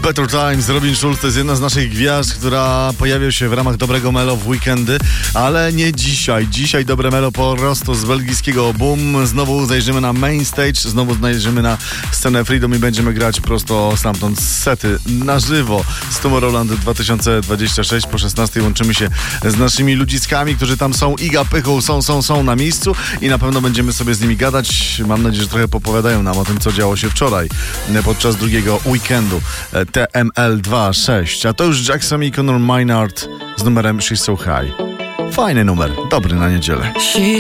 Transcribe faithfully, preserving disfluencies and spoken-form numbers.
Better Times, Robin Schulz to jest jedna z naszych gwiazd, która pojawia się w ramach Dobrego Melo w weekendy, ale nie dzisiaj. Dzisiaj Dobre Melo po prostu z belgijskiego Boom. Znowu zajrzymy na main stage, znowu zajrzymy na scenę Freedom i będziemy grać prosto stamtąd sety na żywo z Tomorrowland dwa tysiące dwudziesty szósty. Po szesnastej łączymy się z naszymi ludziskami, którzy tam są. Iga, Pychu, są, są, są na miejscu i na pewno będziemy sobie z nimi gadać. Mam nadzieję, że trochę popowiadają nam o tym, co działo się wczoraj podczas drugiego weekendu T M L dwa sześć. A to już Jackson i Conor Maynard z numerem She's So High. Fajny numer, dobry na niedzielę.